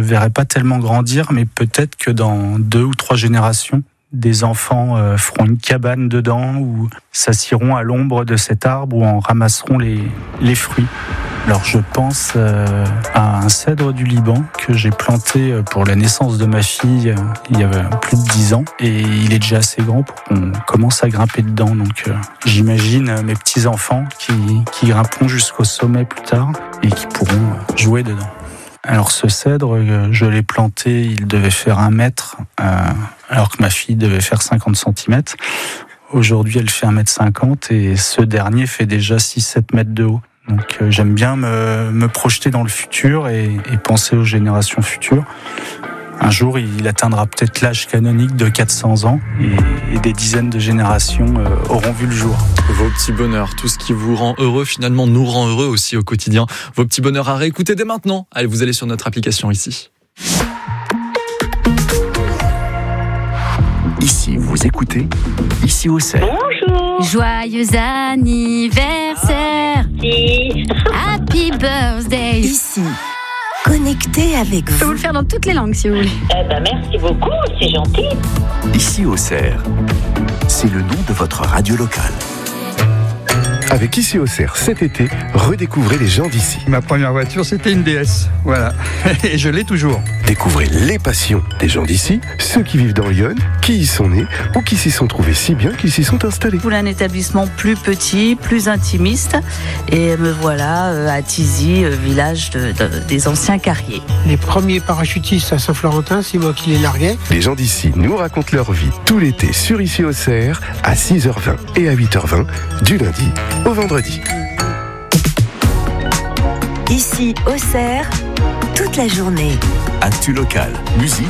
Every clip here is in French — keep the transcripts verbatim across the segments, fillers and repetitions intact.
verrai pas tellement grandir, mais peut-être que dans deux ou trois générations, des enfants euh, feront une cabane dedans ou s'assieront à l'ombre de cet arbre ou en ramasseront les, les fruits. Alors je pense euh, à un cèdre du Liban que j'ai planté pour la naissance de ma fille euh, il y a plus de dix ans et il est déjà assez grand pour qu'on commence à grimper dedans. Donc euh, j'imagine euh, mes petits-enfants qui, qui grimperont jusqu'au sommet plus tard et qui pourront euh, jouer dedans. Alors ce cèdre, euh, je l'ai planté, il devait faire un mètre, euh, alors que ma fille devait faire cinquante centimètres. Aujourd'hui elle fait un mètre cinquante et ce dernier fait déjà six sept mètres de haut. Donc euh, j'aime bien me, me projeter dans le futur et, et penser aux générations futures. Un jour, il atteindra peut-être l'âge canonique de quatre cents ans et, et des dizaines de générations euh, auront vu le jour. Vos petits bonheurs, tout ce qui vous rend heureux, finalement nous rend heureux aussi au quotidien. Vos petits bonheurs à réécouter dès maintenant. Allez, vous allez sur notre application ici. Ici, vous écoutez Ici au Cerf. Bonjour. Joyeux anniversaire. Merci. Happy birthday. Ici, connecté avec Je peux vous. vous le faire dans toutes les langues si vous voulez. Eh ben, merci beaucoup, c'est gentil. Ici au Cerf, c'est le nom de votre radio locale. Avec Ici au Cerf, cet été, redécouvrez les gens d'ici. Ma première voiture, c'était une D S. Voilà. Et je l'ai toujours. Découvrez les passions des gens d'ici, ceux qui vivent dans Lyon, qui y sont nés ou qui s'y sont trouvés si bien qu'ils s'y sont installés. Je voulais un établissement plus petit, plus intimiste. Et me voilà euh, à Tizy, euh, village de, de, des anciens carriers. Les premiers parachutistes à Saint-Florentin, c'est moi qui les larguais. Les gens d'ici nous racontent leur vie tout l'été sur Ici au Cerf à six heures vingt et à huit heures vingt du lundi au vendredi. Ici au Cerf, toute la journée. Actu local, musique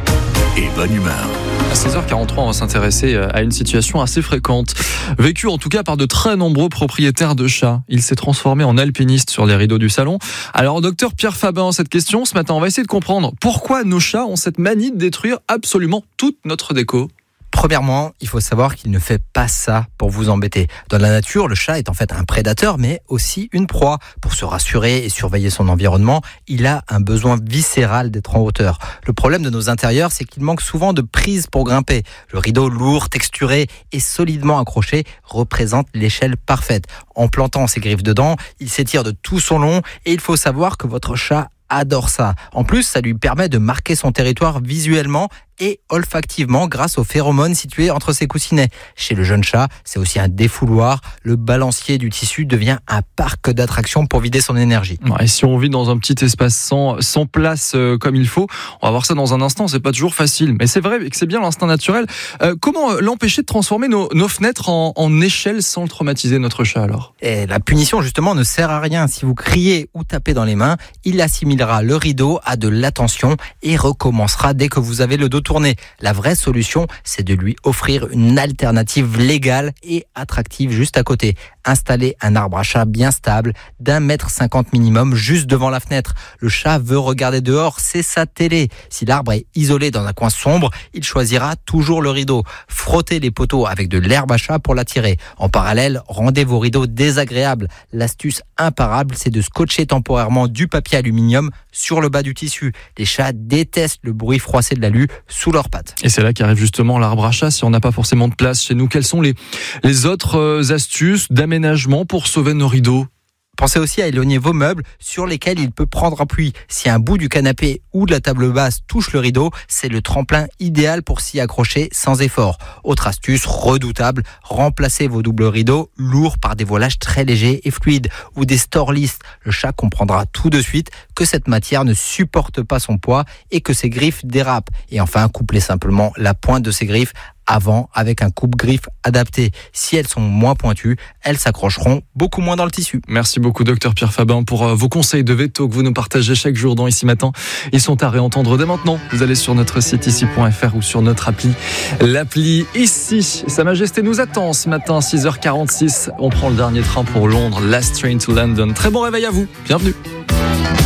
et bonne humeur. À seize heures quarante-trois, on va s'intéresser à une situation assez fréquente, vécue en tout cas par de très nombreux propriétaires de chats. Il s'est transformé en alpiniste sur les rideaux du salon. Alors, docteur Pierre Fabin, cette question, ce matin, on va essayer de comprendre pourquoi nos chats ont cette manie de détruire absolument toute notre déco. Premièrement, il faut savoir qu'il ne fait pas ça pour vous embêter. Dans la nature, le chat est en fait un prédateur, mais aussi une proie. Pour se rassurer et surveiller son environnement, il a un besoin viscéral d'être en hauteur. Le problème de nos intérieurs, c'est qu'il manque souvent de prise pour grimper. Le rideau lourd, texturé et solidement accroché représente l'échelle parfaite. En plantant ses griffes dedans, il s'étire de tout son long et il faut savoir que votre chat adore ça. En plus, ça lui permet de marquer son territoire visuellement et olfactivement grâce aux phéromones situés entre ses coussinets. Chez le jeune chat, c'est aussi un défouloir. Le balancier du tissu devient un parc d'attractions pour vider son énergie. Et si on vit dans un petit espace sans, sans place euh, comme il faut, on va voir ça dans un instant, c'est pas toujours facile. Mais c'est vrai que c'est bien l'instinct naturel. Euh, comment l'empêcher de transformer nos, nos fenêtres en, en échelle sans le traumatiser, notre chat alors ? Et la punition justement ne sert à rien. Si vous criez ou tapez dans les mains, il assimilera le rideau à de l'attention et recommencera dès que vous avez le dos tourné. La vraie solution, c'est de lui offrir une alternative légale et attractive juste à côté. Installer un arbre à chat bien stable, d'un mètre cinquante minimum, juste devant la fenêtre. Le chat veut regarder dehors, c'est sa télé. Si l'arbre est isolé dans un coin sombre, il choisira toujours le rideau. Frottez les poteaux avec de l'herbe à chat pour l'attirer. En parallèle, rendez vos rideaux désagréables. L'astuce imparable, c'est de scotcher temporairement du papier aluminium sur le bas du tissu. Les chats détestent le bruit froissé de l'alu sous leurs pattes. Et c'est là qu'arrive justement l'arbre à chat si on n'a pas forcément de place chez nous. Quelles sont les, les autres euh, astuces d'aménagement pour sauver nos rideaux ? Pensez aussi à éloigner vos meubles sur lesquels il peut prendre appui. Si un bout du canapé ou de la table basse touche le rideau, c'est le tremplin idéal pour s'y accrocher sans effort. Autre astuce redoutable, remplacez vos doubles rideaux lourds par des voilages très légers et fluides ou des store listes. Le chat comprendra tout de suite que cette matière ne supporte pas son poids et que ses griffes dérapent. Et enfin, couplez simplement la pointe de ses griffes avant avec un coupe-griffe adapté. Si elles sont moins pointues, elles s'accrocheront beaucoup moins dans le tissu. Merci beaucoup docteur Pierre Fabin pour euh, vos conseils de veto que vous nous partagez chaque jour dans Ici Matin. Ils sont à réentendre dès maintenant. Vous allez sur notre site ici point f r ou sur notre appli. L'appli Ici. Sa Majesté nous attend ce matin, six heures quarante-six. On prend le dernier train pour Londres, Last Train to London. Très bon réveil à vous. Bienvenue.